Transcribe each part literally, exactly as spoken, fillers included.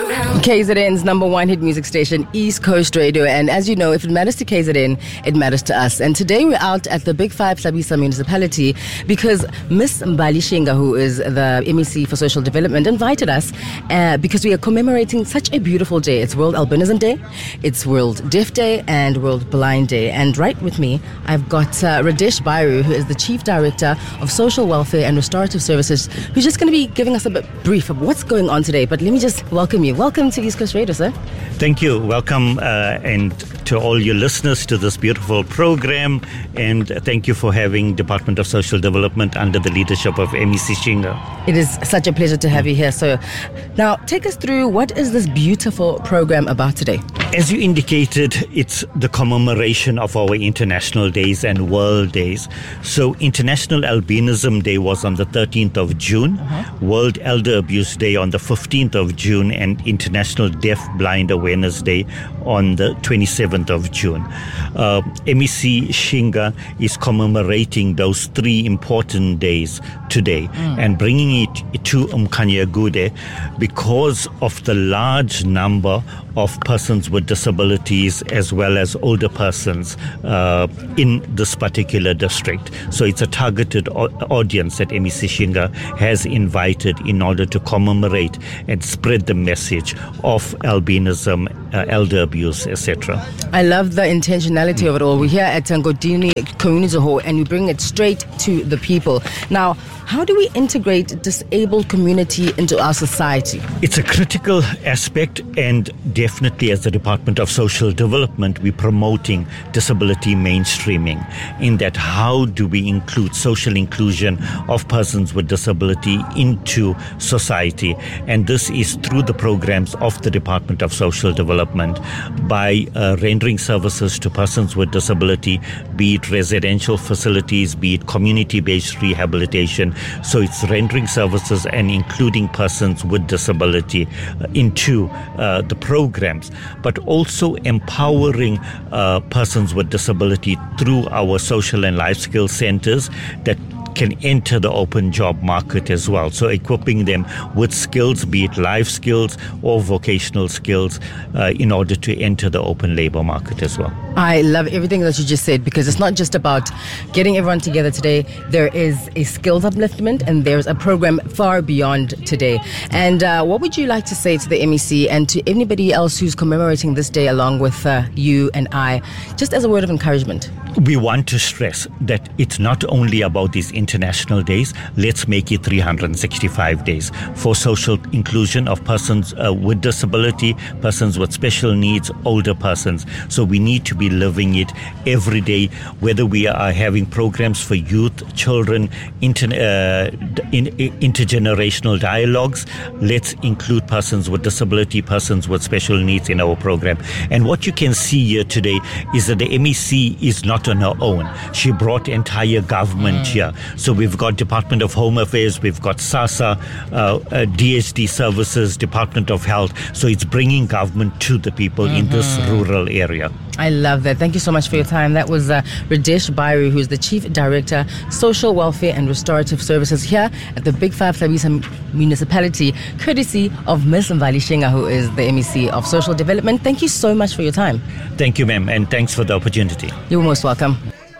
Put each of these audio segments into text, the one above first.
K Z N's number one hit music station, East Coast Radio. And as you know, if it matters to K Z N, it matters to us. And today we're out at the Big Five Hlabisa municipality because Miss Mbali Shinga, who is the M E C for Social Development, invited us uh, because we are commemorating such a beautiful day. It's World Albinism Day, it's World Deaf Day, and World Blind Day. And right with me, I've got uh, Radesh Bairu, who is the Chief Director of Social Welfare and Restorative Services, who's just going to be giving us a bit brief of what's going on today. But let me just welcome you. Welcome to East Coast Radio, sir. Thank you. Welcome uh, and to all your listeners to this beautiful program. And thank you for having Department of Social Development under the leadership of M E C Shinga. It is such a pleasure to have you here. So now take us through, what is this beautiful program about today? As you indicated, it's the commemoration of our international days and world days. So International Albinism Day was on the thirteenth of June, uh-huh. World Elder Abuse Day on the fifteenth of June, and International Deaf Blind Awareness Day on the twenty-seventh of June. Uh, M E C Shinga is commemorating those three important days today mm. and bringing it to Umkhanyagude because of the large number of persons with disabilities as well as older persons uh, in this particular district. So it's a targeted o- audience that M E C Shinga has invited in order to commemorate and spread the message of albinism, uh, elder abuse, et cetera. I love the intentionality mm. of it all. We're here at Ngodini Community Hall and we bring it straight to the people. Now, how do we integrate disabled community into our society? It's a critical aspect, and definitely as the Department of Social Development, we're promoting disability mainstreaming in that how do we include social inclusion of persons with disability into society. And this is through the programs of the Department of Social Development by uh, rendering services to persons with disability, be it residential facilities, be it community-based rehabilitation. So it's rendering services and including persons with disability uh, into uh, the programs, but also empowering uh, persons with disability through our social and life skills centers that can enter the open job market as well. So equipping them with skills, be it life skills or vocational skills, uh, in order to enter the open labor market as well. I love everything that you just said, because it's not just about getting everyone together today. There is a skills upliftment and there's a program far beyond today. And uh, what would you like to say to the M E C and to anybody else who's commemorating this day along with uh, you and I, just as a word of encouragement? We want to stress that it's not only about these international days. Let's make it three hundred sixty-five days for social inclusion of persons uh, with disability, persons with special needs, older persons. So we need to be living it every day, whether we are having programs for youth, children, inter, uh, in, intergenerational dialogues. Let's include persons with disability, persons with special needs in our program. And what you can see here today is that the M E C is not on her own. She brought entire government mm. here. So we've got Department of Home Affairs, we've got SASSA, uh, uh, D S D Services, Department of Health. So it's bringing government to the people mm-hmm. in this rural area. I love that. Thank you so much for your time. That was uh, Radesh Bairu, who's the Chief Director, Social Welfare and Restorative Services here at the Big Five Hlabisa municipality, courtesy of Miss Mbali Shinga, who is the M E C of Social Development. Thank you so much for your time. Thank you, ma'am, and thanks for the opportunity. You're most welcome.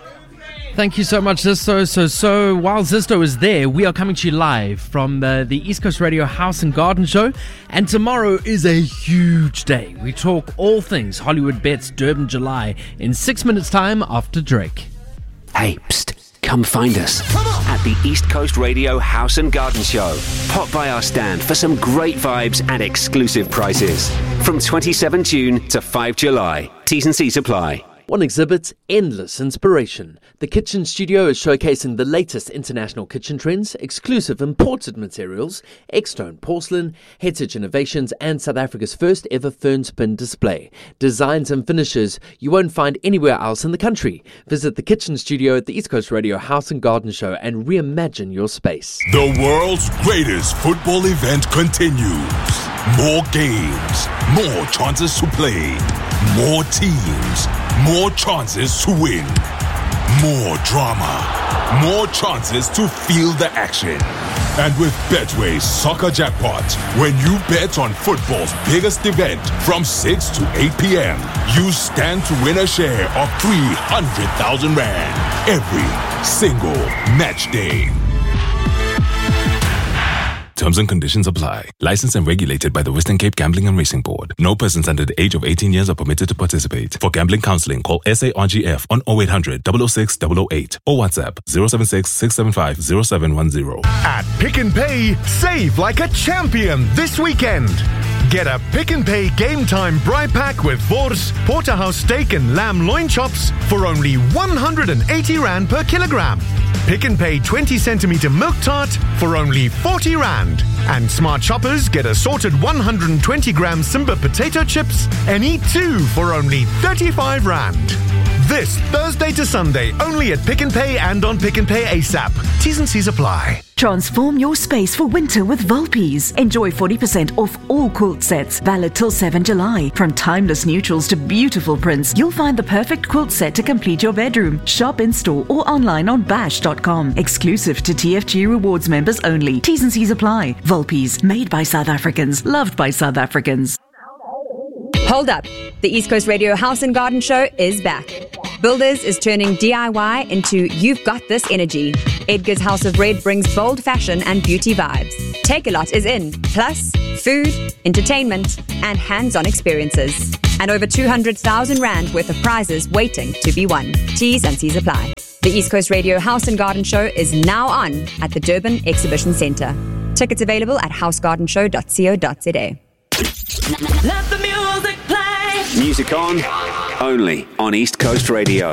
Thank you so much, Zisto. So, so while Zisto is there, we are coming to you live from the, the East Coast Radio House and Garden Show. And tomorrow is a huge day. We talk all things Hollywood Bets Durban July in six minutes' time after Drake. Hey, psst, come find us at the East Coast Radio House and Garden Show. Pop by our stand for some great vibes and exclusive prices. From twenty-seventh of June to fifth of July. T's and C's apply. One exhibit, endless inspiration. The Kitchen Studio is showcasing the latest international kitchen trends, exclusive imported materials, X-Stone porcelain, heritage innovations, and South Africa's first ever fern spin display. Designs and finishes you won't find anywhere else in the country. Visit the Kitchen Studio at the East Coast Radio House and Garden Show and reimagine your space. The world's greatest football event continues. More games, more chances to play, more teams, more chances to win. more drama, more chances to feel the action. And with Betway's Soccer Jackpot, when you bet on football's biggest event from six to eight p.m., you stand to win a share of three hundred thousand rand every single match day. Terms and conditions apply. Licensed and regulated by the Western Cape Gambling and Racing Board. No persons under the age of eighteen years are permitted to participate. For gambling counseling, call S A R G F on oh eight hundred, double oh six, double oh eight or WhatsApp zero seven six, six seven five, zero seven one zero. At Pick n Pay, save like a champion this weekend. Get a Pick n Pay Game Time Braai Pack with Vors, porterhouse steak and lamb loin chops for only one hundred eighty rand per kilogram. Pick n Pay twenty centimeter milk tart for only forty rand. And smart shoppers get assorted one hundred twenty gram Simba potato chips and eat two for only thirty-five rand. This Thursday to Sunday, only at Pick n Pay and on Pick n Pay ASAP. T's and C's apply. Transform your space for winter with Volpes. Enjoy forty percent off all quilt sets, valid till seventh of July. From timeless neutrals to beautiful prints, you'll find the perfect quilt set to complete your bedroom. Shop in store or online on bash dot com. Exclusive to T F G Rewards members only. T's and C's apply. Volpes, made by South Africans, loved by South Africans. Hold up. The East Coast Radio House and Garden Show is back. Builders is turning D I Y into You've Got This energy. Edgar's House of Red brings bold fashion and beauty vibes. Take-A-Lot is in, plus food, entertainment, and hands-on experiences. And over two hundred thousand rand worth of prizes waiting to be won. T's and C's apply. The East Coast Radio House and Garden Show is now on at the Durban Exhibition Centre. Tickets available at house garden show dot co dot za. Let the music play. Music on, only on East Coast Radio.